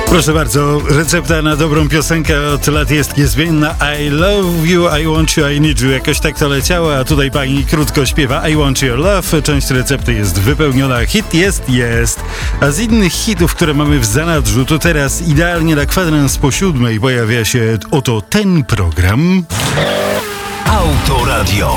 Proszę bardzo, recepta na dobrą piosenkę od lat jest niezmienna. I love you, I want you, I need you. Jakoś tak to leciało, a tutaj pani krótko śpiewa I want your love. Część recepty jest wypełniona, hit jest. A z innych hitów, które mamy w zanadrzu, to teraz idealnie na kwadrans po 7 pojawia się oto ten program. Autoradio.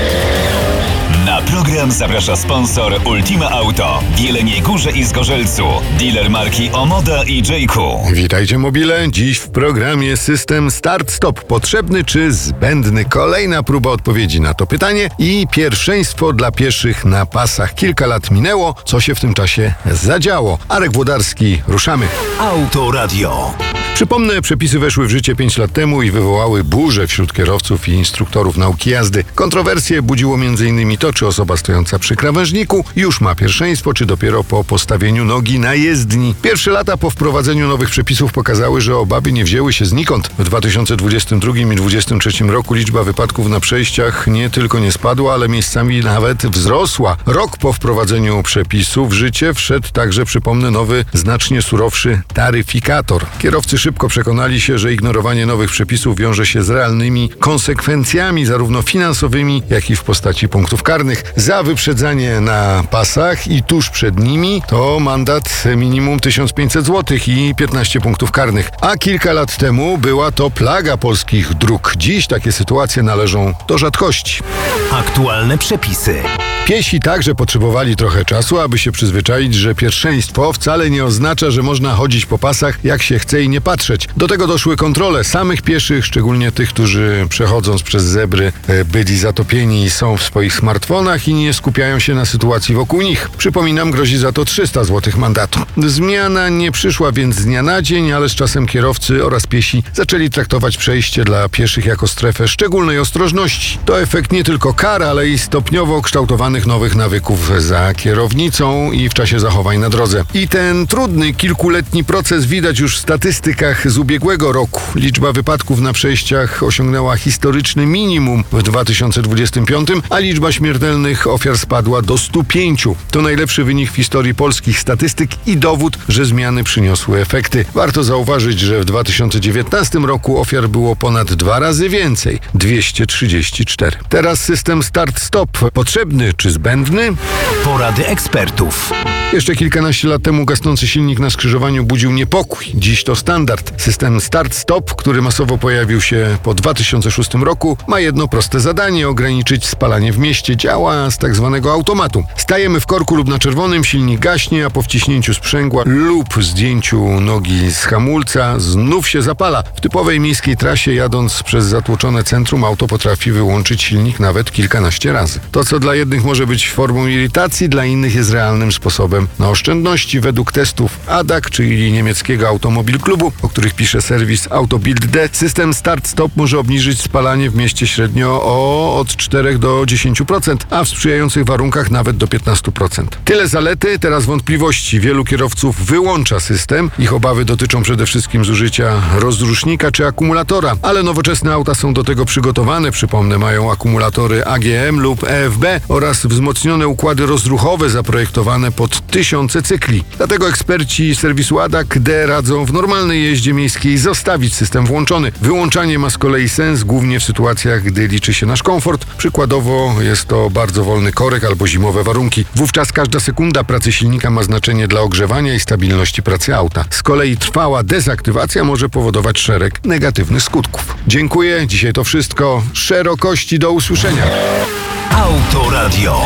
Na program zaprasza sponsor Ultima Auto w Jeleniej Górze i Zgorzelcu. Dealer marki Omoda i J.Q. Witajcie mobile. Dziś w programie system start-stop. Potrzebny czy zbędny? Kolejna próba odpowiedzi na to pytanie i pierwszeństwo dla pieszych na pasach. Kilka lat minęło. Co się w tym czasie zadziało? Arek Włodarski, ruszamy. Autoradio. Przypomnę, przepisy weszły w życie 5 lat temu i wywołały burzę wśród kierowców i instruktorów nauki jazdy. Kontrowersje budziło m.in. to, czy osoba stojąca przy krawężniku już ma pierwszeństwo, czy dopiero po postawieniu nogi na jezdni. Pierwsze lata po wprowadzeniu nowych przepisów pokazały, że obawy nie wzięły się znikąd. W 2022 i 2023 roku liczba wypadków na przejściach nie tylko nie spadła, ale miejscami nawet wzrosła. Rok po wprowadzeniu przepisów w życie wszedł także, przypomnę, nowy, znacznie surowszy taryfikator. Kierowcy szybko przekonali się, że ignorowanie nowych przepisów wiąże się z realnymi konsekwencjami, zarówno finansowymi, jak i w postaci punktów karnych. Za wyprzedzanie na pasach i tuż przed nimi to mandat minimum 1500 zł i 15 punktów karnych. A kilka lat temu była to plaga polskich dróg. Dziś takie sytuacje należą do rzadkości. Aktualne przepisy. Piesi także potrzebowali trochę czasu, aby się przyzwyczaić, że pierwszeństwo wcale nie oznacza, że można chodzić po pasach jak się chce i nie patrzeć. Do tego doszły kontrole samych pieszych, szczególnie tych, którzy przechodząc przez zebry byli zatopieni i są w swoich smartfonach i nie skupiają się na sytuacji wokół nich. Przypominam, grozi za to 300 zł mandatu. Zmiana nie przyszła więc z dnia na dzień, ale z czasem kierowcy oraz piesi zaczęli traktować przejście dla pieszych jako strefę szczególnej ostrożności. To efekt nie tylko kar, ale i stopniowo kształtowanych nowych nawyków za kierownicą i w czasie zachowań na drodze. I ten trudny, kilkuletni proces widać już w statystykach z ubiegłego roku. Liczba wypadków na przejściach osiągnęła historyczne minimum w 2025, a liczba śmiertelnych ofiar spadła do 105. To najlepszy wynik w historii polskich statystyk i dowód, że zmiany przyniosły efekty. Warto zauważyć, że w 2019 roku ofiar było ponad 2 razy więcej, 234. Teraz system start-stop. Potrzebny czy zbędny? Porady ekspertów. Jeszcze kilkanaście lat temu gasnący silnik na skrzyżowaniu budził niepokój. Dziś to standard. System start-stop, który masowo pojawił się po 2006 roku, ma jedno proste zadanie: ograniczyć spalanie w mieście. Działa z tak zwanego automatu. Stajemy w korku lub na czerwonym, silnik gaśnie, a po wciśnięciu sprzęgła lub zdjęciu nogi z hamulca znów się zapala. W typowej miejskiej trasie, jadąc przez zatłoczone centrum, auto potrafi wyłączyć silnik nawet kilkanaście razy. To, co dla jednych może być formą irytacji, dla innych jest realnym sposobem na oszczędności. Według testów ADAC, czyli niemieckiego Automobil Klubu, o których pisze serwis Autobild.de, system start-stop może obniżyć spalanie w mieście średnio od 4 do 10%, a w sprzyjających warunkach nawet do 15%. Tyle zalety, teraz wątpliwości. Wielu kierowców wyłącza system. Ich obawy dotyczą przede wszystkim zużycia rozrusznika czy akumulatora, ale nowoczesne auta są do tego przygotowane. Przypomnę, mają akumulatory AGM lub EFB oraz wzmocnione układy rozruchowe zaprojektowane pod 1000 cykli. Dlatego eksperci serwisu ADAC.de radzą w normalnej jeździe miejskiej zostawić system włączony. Wyłączanie ma z kolei sens głównie w sytuacjach, gdy liczy się nasz komfort. Przykładowo jest to bardzo wolny korek albo zimowe warunki. Wówczas każda sekunda pracy silnika ma znaczenie dla ogrzewania i stabilności pracy auta. Z kolei trwała dezaktywacja może powodować szereg negatywnych skutków. Dziękuję. Dzisiaj to wszystko. Szerokości, do usłyszenia. Autoradio.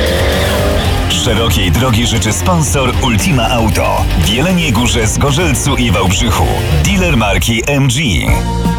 Szerokiej drogi życzy sponsor Ultima Auto w Jeleniej Górze, Zgorzelcu i Wałbrzychu. Dealer marki MG.